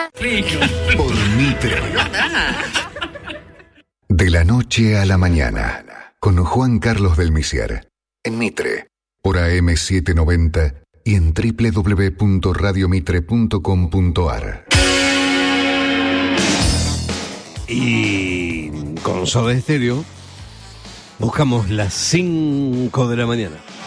Por Mitre. De la noche a la mañana, con Juan Carlos del Misier, en Mitre, por AM790 y en www.radiomitre.com.ar. Y con Soda Stereo buscamos las 5 de la mañana.